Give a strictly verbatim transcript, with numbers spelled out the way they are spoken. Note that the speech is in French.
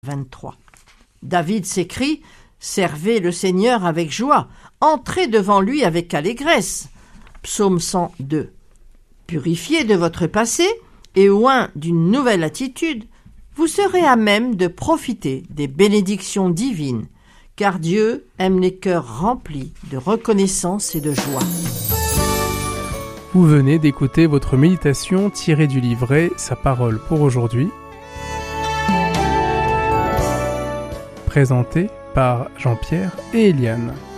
vingt-trois. David s'écrie « Servez le Seigneur avec joie, entrez devant lui avec allégresse ». Psaume cent deux. Purifié de votre passé et oint d'une nouvelle attitude, vous serez à même de profiter des bénédictions divines, car Dieu aime les cœurs remplis de reconnaissance et de joie. Vous venez d'écouter votre méditation tirée du livret Sa parole pour aujourd'hui, présenté par Jean-Pierre et Eliane.